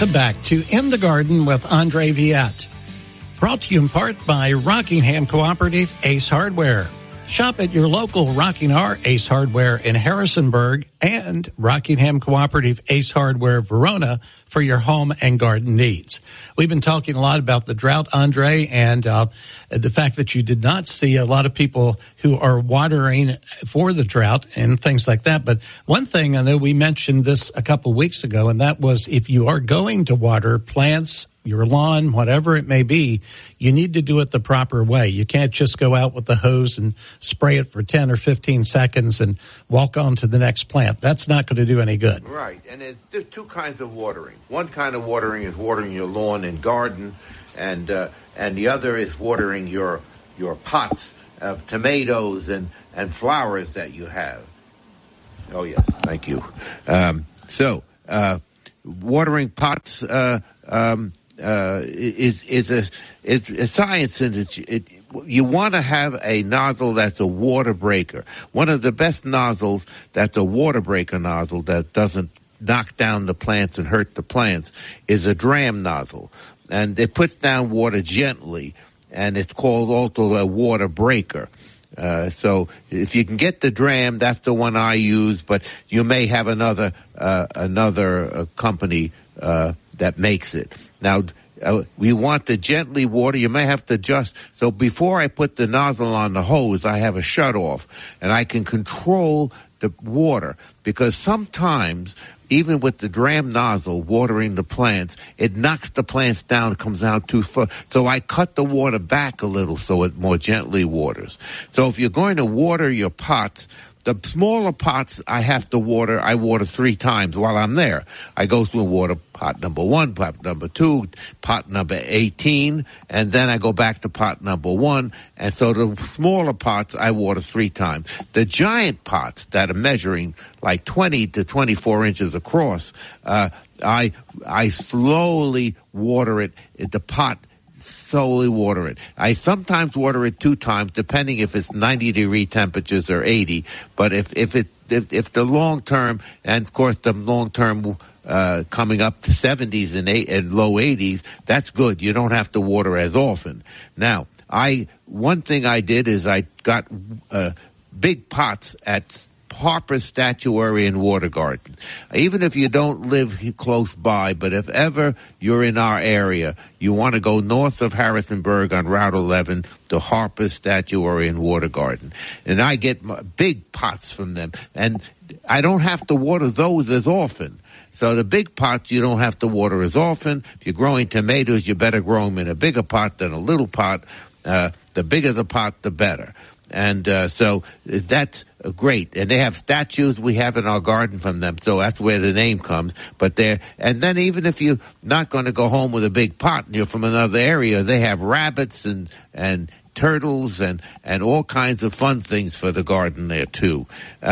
Welcome back to In the Garden with Andre Viette. Brought to you in part by Rockingham Cooperative Ace Hardware. Shop at your local Rockingham Ace Hardware in Harrisonburg and Rockingham Cooperative Ace Hardware Verona for your home and garden needs. We've been talking a lot about the drought, Andre, and the fact that you did not see a lot of people who are watering for the drought and things like that. But one thing, I know we mentioned this a couple of weeks ago, and that was if you are going to water plants, your lawn, whatever it may be, you need to do it the proper way. You can't just go out with the hose and spray it for 10 or 15 seconds and walk on to the next plant. That's not going to do any good. Right, and there's two kinds of watering. One kind of watering is watering your lawn and garden, and the other is watering your pots of tomatoes and flowers that you have. Oh, yes, thank you. Watering pots is a science, and you want to have a nozzle that's a water breaker. One of the best nozzles that's a water breaker nozzle that doesn't knock down the plants and hurt the plants is a dram nozzle, and it puts down water gently, and it's called also a water breaker. So if you can get the dram, that's the one I use, but you may have another company that makes it. Now, we want to gently water. You may have to adjust. So before I put the nozzle on the hose, I have a shut-off, and I can control the water, because sometimes, even with the dram nozzle watering the plants, it knocks the plants down, it comes out too far. So I cut the water back a little so it more gently waters. So if you're going to water your pots, the smaller pots I water 3 times while I'm there. I go through water pot number 1, pot number 2, pot number 18, and then I go back to pot number 1. And so the smaller pots I water 3 times. The giant pots that are measuring like 20 to 24 inches across, I slowly water it. The pot slowly water it. I sometimes water it 2 times, depending if it's 90-degree temperatures or 80. But if the long term, and of course the long term coming up to 70s and low 80s, that's good. You don't have to water as often. Now, one thing I did is I got big pots at Harper's Statuary and Water Garden. Even if you don't live close by, but if ever you're in our area, you want to go north of Harrisonburg on Route 11 to Harper's Statuary and Water Garden. And I get big pots from them. And I don't have to water those as often. So the big pots you don't have to water as often. If you're growing tomatoes, you better grow them in a bigger pot than a little pot. The bigger the pot, the better. And so that's great. And they have statues we have in our garden from them, so that's where the name comes. And then even if you're not going to go home with a big pot and you're from another area, they have rabbits and turtles and all kinds of fun things for the garden there too.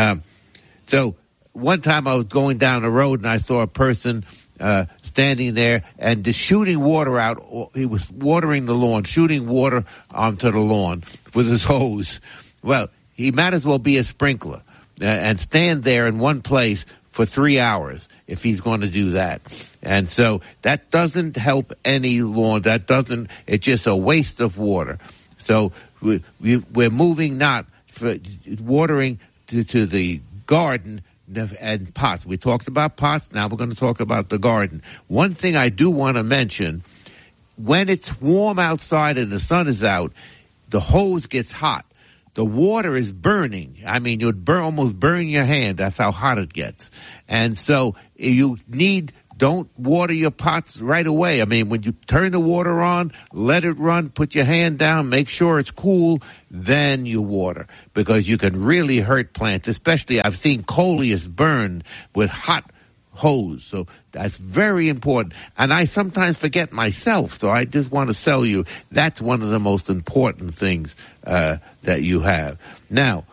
So one time I was going down the road and I saw a person standing there and just shooting water out. He was watering the lawn, shooting water onto the lawn with his hose. Well, he might as well be a sprinkler and stand there in one place for 3 hours if he's going to do that. And so that doesn't help any lawn. It's just a waste of water. So we're moving not for watering to the garden and pots. We talked about pots. Now we're going to talk about the garden. One thing I do want to mention, when it's warm outside and the sun is out, the hose gets hot. The water is burning. I mean, you'd almost burn your hand. That's how hot it gets. And so don't water your pots right away. I mean, when you turn the water on, let it run, put your hand down, make sure it's cool, then you water. Because you can really hurt plants, especially I've seen coleus burn with hot hose. So that's very important. And I sometimes forget myself, so I just want to tell you that's one of the most important things that you have. Now,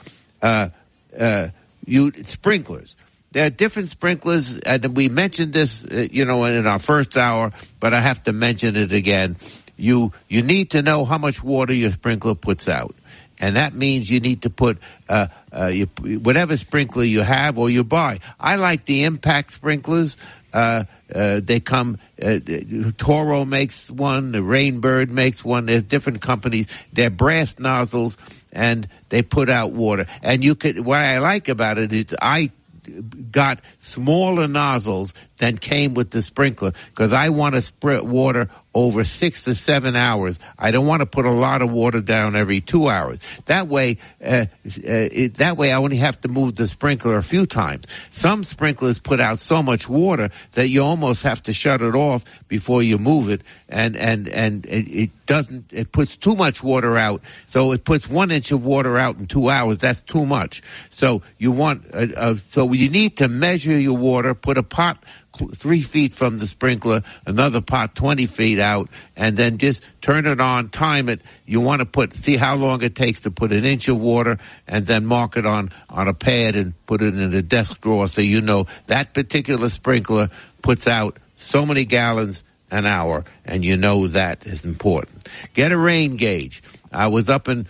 sprinklers. There are different sprinklers, and we mentioned this, in our first hour, but I have to mention it again. You need to know how much water your sprinkler puts out. And that means you need to put whatever sprinkler you have or you buy. I like the impact sprinklers They come. Toro makes one. The Rainbird makes one. There's different companies. They're brass nozzles, and they put out water. And you could. What I like about it is I got smaller nozzles than came with the sprinkler because I want to spread water over 6 to 7 hours. I don't want to put a lot of water down every 2 hours. That way, I only have to move the sprinkler a few times. Some sprinklers put out so much water that you almost have to shut it off before you move it, and it doesn't. It puts too much water out. So it puts 1 inch of water out in 2 hours. That's too much. So you want. So you need to measure your water. Put a pot 3 feet from the sprinkler, another pot 20 feet out, and then just turn it on, time it. You want to see how long it takes to put 1 inch of water, and then mark it on a pad and put it in a desk drawer so you know that particular sprinkler puts out so many gallons an hour, and you know that is important. Get a rain gauge. I was up in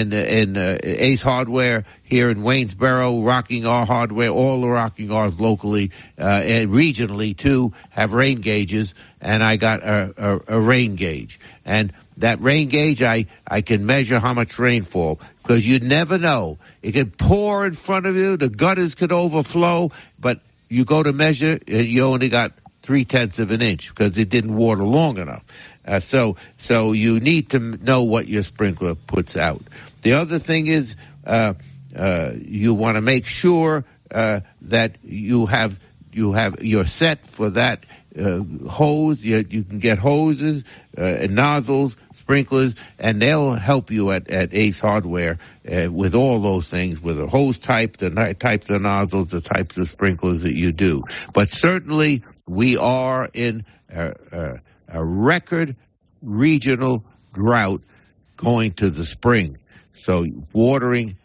Ace Hardware here in Waynesboro, Rocking R Hardware. All the Rocking R's locally and regionally too have rain gauges, and I got a rain gauge. And that rain gauge, I can measure how much rainfall, because you never know. It could pour in front of you, the gutters could overflow, but you go to measure, you only got 0.3 of an inch because it didn't water long enough. So you need to know what your sprinkler puts out. The other thing is, you want to make sure that you're set for that hose. You can get hoses and nozzles, sprinklers, and they'll help you at Ace Hardware with all those things, with a hose type, the types of nozzles, the types of sprinklers that you do. But certainly we are in a record regional drought going to the spring. So watering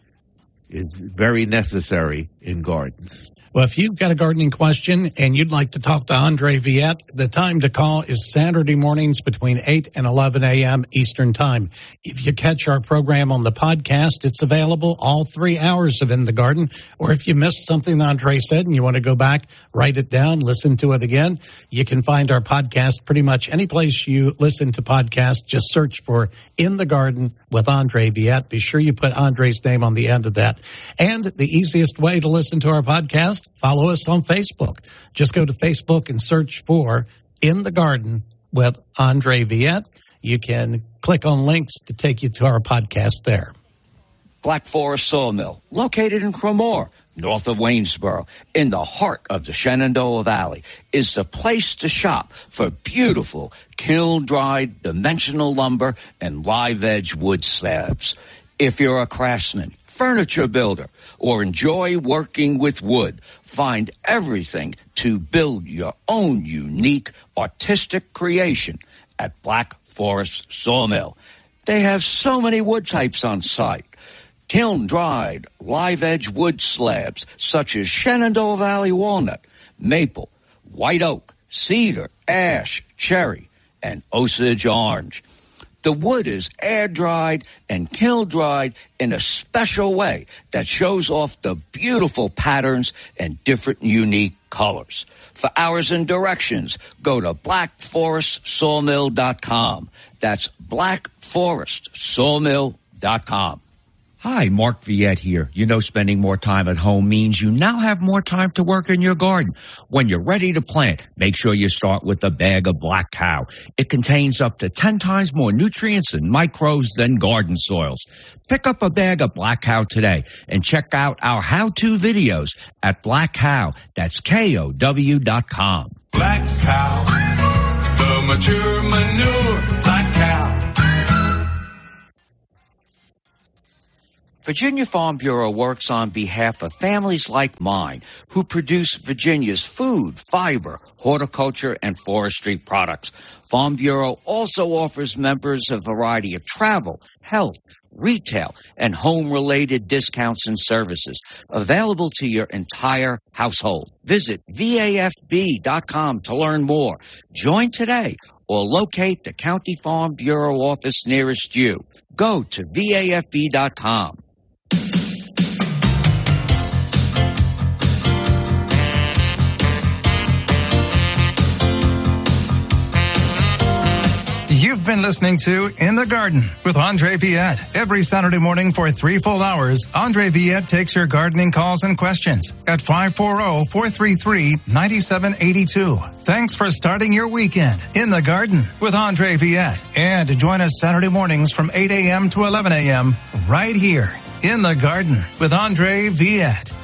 is very necessary in gardens. Well, if you've got a gardening question and you'd like to talk to Andre Viette, the time to call is Saturday mornings between 8 and 11 a.m. Eastern Time. If you catch our program on the podcast, it's available all 3 hours of In the Garden. Or if you missed something Andre said and you want to go back, write it down, listen to it again, you can find our podcast pretty much any place you listen to podcasts. Just search for In the Garden with Andre Viette. Be sure you put Andre's name on the end of that. And the easiest way to listen to our podcast, follow us on Facebook. Just go to Facebook and search for In the Garden with Andre Viette. You can click on links to take you to our podcast there. Black Forest Sawmill, located in Cremore, north of Waynesboro, in the heart of the Shenandoah Valley, is the place to shop for beautiful kiln-dried dimensional lumber and live-edge wood slabs. If you're a craftsman, furniture builder, or enjoy working with wood, find everything to build your own unique artistic creation at Black Forest Sawmill. They have so many wood types on site. Kiln-dried, live-edge wood slabs such as Shenandoah Valley walnut, maple, white oak, cedar, ash, cherry, and Osage orange. The wood is air-dried and kiln-dried in a special way that shows off the beautiful patterns and different unique colors. For hours and directions, go to blackforestsawmill.com. That's blackforestsawmill.com. Hi, Mark Viette here. You know, spending more time at home means you now have more time to work in your garden. When you're ready to plant, make sure you start with a bag of Black Cow. It contains up to 10 times more nutrients and microbes than garden soils. Pick up a bag of Black Cow today and check out our how-to videos at Black Cow. That's KOW.com. Black Cow, the mature manure, Black Cow. Virginia Farm Bureau works on behalf of families like mine who produce Virginia's food, fiber, horticulture, and forestry products. Farm Bureau also offers members a variety of travel, health, retail, and home-related discounts and services available to your entire household. Visit VAFB.com to learn more. Join today or locate the County Farm Bureau office nearest you. Go to VAFB.com. You've been listening to In the Garden with Andre Viette. Every Saturday morning for 3 full hours, Andre Viette takes your gardening calls and questions at 540-433-9782. Thanks for starting your weekend in the garden with Andre Viette. And join us Saturday mornings from 8 a.m. to 11 a.m. right here in the Garden with Andre Viette.